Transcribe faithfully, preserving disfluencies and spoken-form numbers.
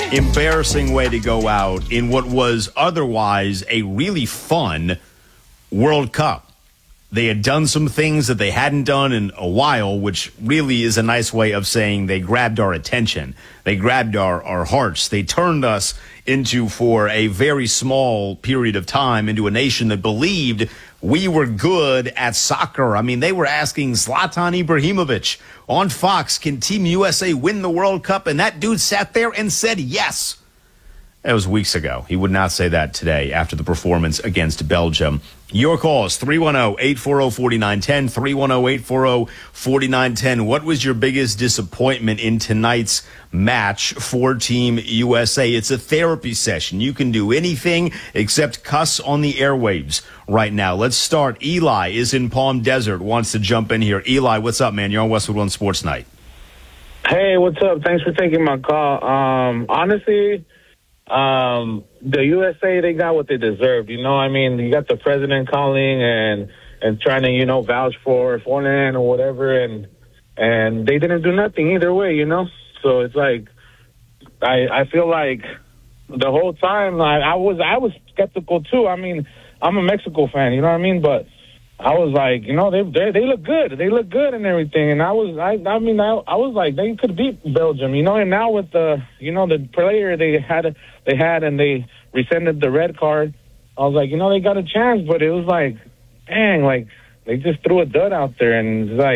embarrassing way to go out in what was otherwise a really fun World Cup. They had done some things that they hadn't done in a while, which really is a nice way of saying they grabbed our attention. They grabbed our, our hearts. They turned us into, for a very small period of time, into a nation that believed we were good at soccer. I mean, they were asking Zlatan Ibrahimovic on Fox, can Team U S A win the World Cup? And that dude sat there and said yes. That was weeks ago. He would not say that today after the performance against Belgium. Your calls, three one zero, eight four zero, four nine one zero, three one zero, eight four zero, four nine one zero. What was your biggest disappointment in tonight's match for Team U S A? It's a therapy session. You can do anything except cuss on the airwaves right now. Let's start. Eli is in Palm Desert, wants to jump in here. Eli, what's up, man? You're on Westwood One Sports Night. Hey, what's up? Thanks for taking my call. Um, honestly... Um, the U S A, they got what they deserved. You know, I mean, you got the president calling and, and trying to, you know, vouch for Forlan or whatever. And, and they didn't do nothing either way, you know? So it's like, I, I feel like the whole time I, I was, I was skeptical too. I mean, I'm a Mexico fan, you know what I mean? But I was like, you know, they, they, they look good. They look good and everything. And I was, I, I mean, I, I was like, they could beat Belgium, you know? And now with the, you know, the player they had, they had and they rescinded the red card, I was like, you know, they got a chance, but it was like, dang, like, they just threw a dud out there and it's like,